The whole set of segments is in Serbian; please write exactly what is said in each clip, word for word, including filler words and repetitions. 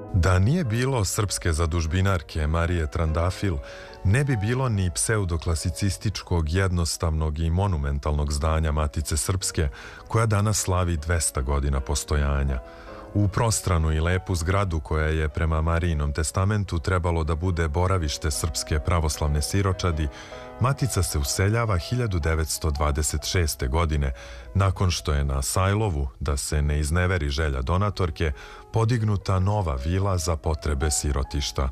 Da nije bilo srpske zadužbinarke Marije Trandafil, ne bi bilo ni pseudoklasicističkog, jednostavnog i monumentalnog zdanja Matice Srpske, koja danas slavi dvesta godina postojanja. U prostranu i lepu zgradu koja je prema Marijinom testamentu trebalo da bude boravište srpske pravoslavne siročadi, Matica se useljava hiljadu devetsto dvadeset šeste. godine, nakon što je na Sajlovu, da se ne izneveri želja donatorke, podignuta nova vila za potrebe sirotišta.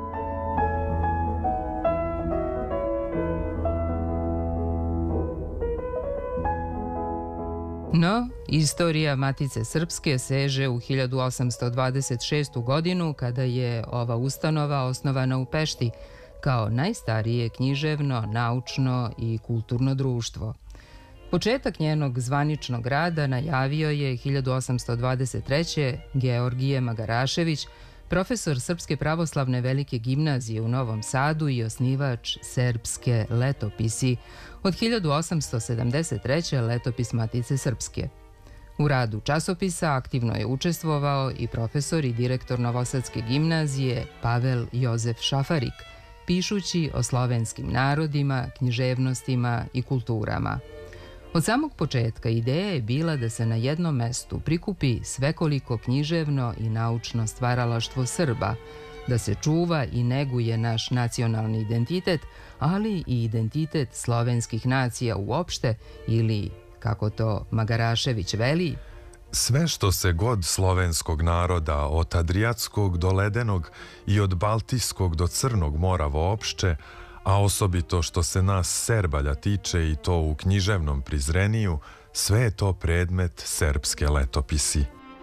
No, istorija Matice Srpske seže u hiljadu osamsto dvadeset šestu. godinu, kada je ova ustanova osnovana u Pešti kao najstarije književno, naučno i kulturno društvo. Početak njenog zvaničnog rada najavio je hiljadu osamsto dvadeset treće. Georgije Magarašević, profesor Srpske pravoslavne velike gimnazije u Novom Sadu i osnivač Serbske letopisi, od hiljadu osamsto sedamdeset treće. letopis Matice Srpske. U radu časopisa aktivno je učestvovao i profesor i direktor Novosadske gimnazije Pavel Jozef Šafarik, pišući o slovenskim narodima, književnostima i kulturama. Od samog početka ideja je bila da se na jednom mestu prikupi svekoliko književno i naučno stvaralaštvo Srba, da se čuva i neguje naš nacionalni identitet, ali i identitet slovenskih nacija uopšte ili, kako to Magarašević veli, sve što se god slovenskog naroda od Adriatskog do Ledenog i od Baltijskog do Crnog mora voopšte, a osobito što se nas Serbalja tiče i to u književnom prizreniju, sve je to predmet Serbske letopisi.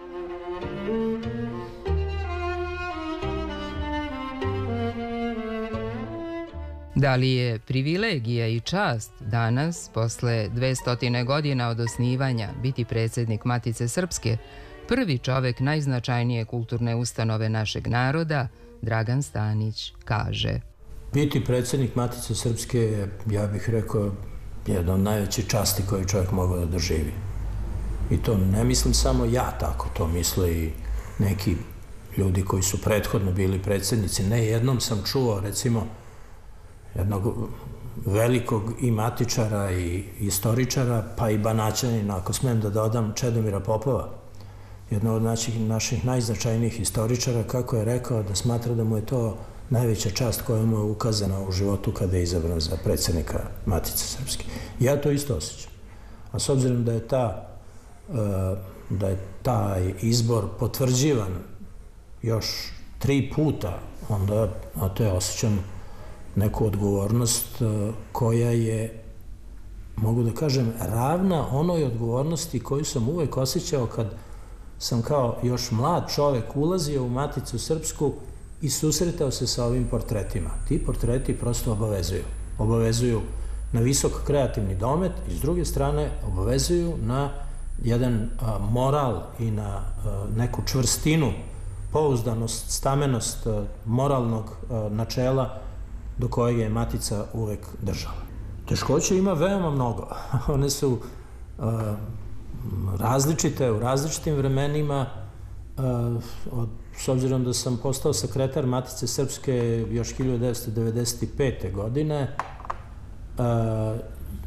Da li je privilegija i čast danas, posle dvestotine godina od osnivanja, biti predsjednik Matice Srpske, prvi čovek najznačajnije kulturne ustanove našeg naroda, Dragan Stanić, kaže: Biti predsjednik Matice Srpske je, ja bih rekao, jedna od najvećih časti koje čovjek mogao da doživi. I to ne mislim samo ja tako, to misle i neki ljudi koji su prethodno bili predsjednici. Ne jednom sam čuo, recimo, jednog velikog i matičara i istoričara, pa i Banaćanina, ako smem da dodam, Čedomira Popova, jednog od naših, naših najznačajnijih istoričara, kako je rekao da smatra da mu je to najveća čast koja mu je ukazana u životu kada je izabran za predsjednika Matice Srpske. Ja to isto osjećam. A s obzirom da je ta, da je taj izbor potvrđivan još tri puta, onda, a to je osjećam neku odgovornost koja je, mogu da kažem, ravna onoj odgovornosti koju sam uvek osjećao kad sam kao još mlad čovek ulazio u Maticu Srpsku i susretao se sa ovim portretima. Ti portreti prosto obavezuju. Obavezuju na visok kreativni domet i s druge strane obavezuju na jedan a, moral i na a, neku čvrstinu, pouzdanost, stamenost a, moralnog a, načela do kojeg je Matica uvek držala. Teškoće ima veoma mnogo. One su a, različite u različitim vremenima. A, od, s obzirom da sam postao sekretar Matice Srpske još hiljadu devetsto devedeset pete. godine, a,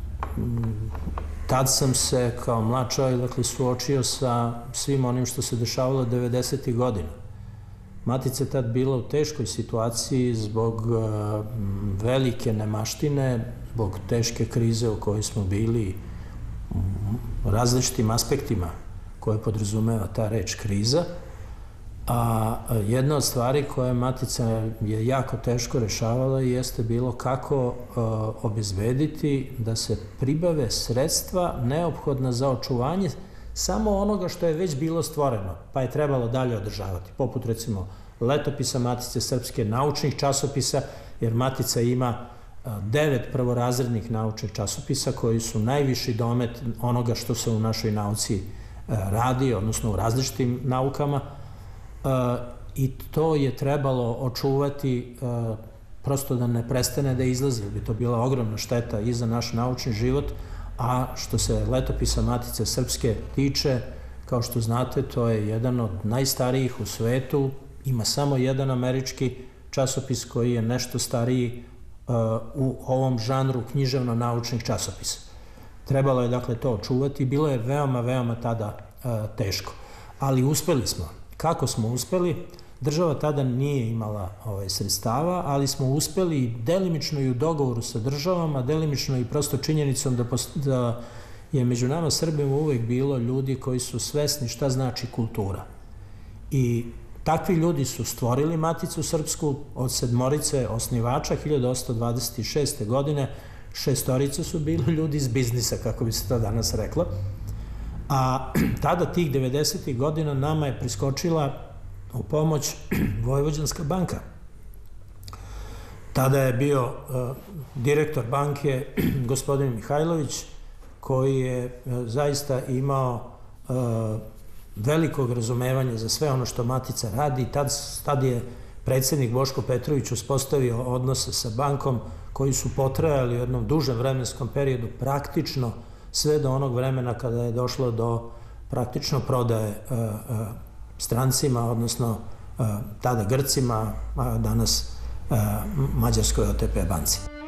tad sam se kao mlad čovjek, dakle, suočio sa svim onim što se dešavalo devedesetih godina. Matica je tad bila u teškoj situaciji zbog a, velike nemaštine, zbog teške krize u kojoj smo bili u različitim aspektima koje podrazumeva ta reč kriza. A jedna od stvari koje Matica je jako teško rešavala jeste bilo kako uh, obezbediti da se pribave sredstva neophodna za očuvanje samo onoga što je već bilo stvoreno, pa je trebalo dalje održavati, poput recimo letopisa Matice Srpske, naučnih časopisa, jer Matica ima uh, devet prvorazrednih naučnih časopisa koji su najviši domet onoga što se u našoj nauci uh, radi, odnosno u različitim naukama. Uh, i to je trebalo očuvati uh, prosto da ne prestane da izlazi, jer bi to bila ogromna šteta i za naš naučni život, a što se letopisa Matice Srpske tiče, kao što znate, to je jedan od najstarijih u svetu, Ima samo jedan američki časopis koji je nešto stariji u ovom žanru književno-naučnih časopisa. Trebalo je dakle to očuvati, bilo je veoma, veoma tada teško. Ali uspeli smo. Kako smo uspeli? Država tada nije imala ovaj, sredstava, ali smo uspeli delimično i u dogovoru sa državama, delimično i prosto činjenicom da, da je među nama Srbima uvek bilo ljudi koji su svesni šta znači kultura. I takvi ljudi su stvorili Maticu srpsku od sedmorice osnivača hiljadu osamsto dvadeset šeste. godine, šestorice su bili ljudi iz biznisa, kako bi se to danas reklo. A tada, tih devedesetih godina, nama je priskočila u pomoć Vojvođanska banka. Tada je bio uh, direktor banke gospodin Mihajlović, koji je uh, zaista imao uh, velikog razumevanja za sve ono što Matica radi. Tad, tad je predsednik Boško Petrović uspostavio odnose sa bankom koji su potrajali u jednom dužem vremenskom periodu, praktično sve do onog vremena kada je došlo do praktično prodaje uh, uh, strancima, odnosno uh, tada Grcima, a danas uh, Mađarskoj O T P banci.